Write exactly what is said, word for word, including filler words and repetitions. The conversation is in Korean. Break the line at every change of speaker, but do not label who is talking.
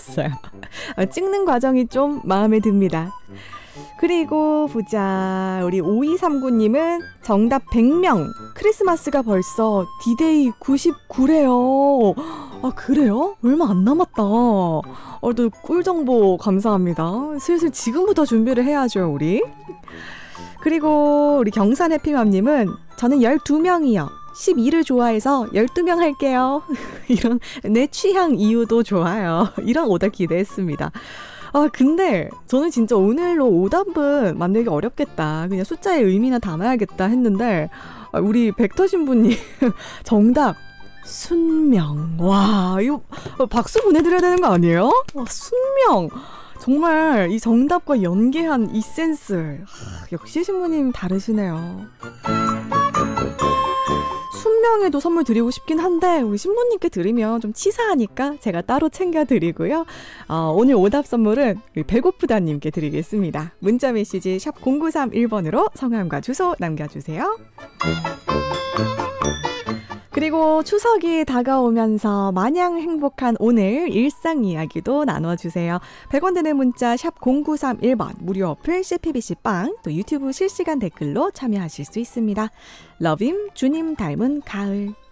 찍었어요. 찍는 과정이 좀 마음에 듭니다. 그리고 보자. 우리 오이삼구님은 정답 백 명. 크리스마스가 벌써 디데이 구십구래요. 아, 그래요? 얼마 안 남았다. 어, 또 꿀정보 감사합니다. 슬슬 지금부터 준비를 해야죠, 우리. 그리고 우리 경산 해피맘님은 저는 열두 명이요. 십이를 좋아해서 열두 명 할게요. 이런 내 취향 이유도 좋아요. 이런 오답 기대했습니다. 아, 근데 저는 진짜 오늘로 오답은 만들기 어렵겠다. 그냥 숫자의 의미나 담아야겠다 했는데 우리 벡터 신부님 정답 순명. 와, 이거 박수 보내드려야 되는 거 아니에요? 와, 순명. 정말 이 정답과 연계한 이 센스. 하, 역시 신부님 다르시네요. 순명에도 선물 드리고 싶긴 한데 우리 신부님께 드리면 좀 치사하니까 제가 따로 챙겨드리고요. 어, 오늘 오답 선물은 우리 배고프다님께 드리겠습니다. 문자 메시지 샵 공구삼일 번으로 성함과 주소 남겨주세요. 그리고 추석이 다가오면서 마냥 행복한 오늘 일상 이야기도 나눠주세요. 백 원 드는 문자 샵 공구삼일 번 무료 어플 씨피비씨 빵 또 유튜브 실시간 댓글로 참여하실 수 있습니다. 러빔 주님 닮은 가을.